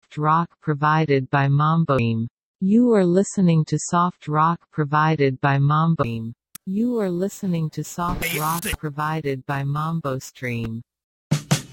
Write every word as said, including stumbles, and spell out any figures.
soft rock provided by Mambosteam. You are listening to soft rock provided by Mambosteam. You are listening to soft rock provided by Mambostream.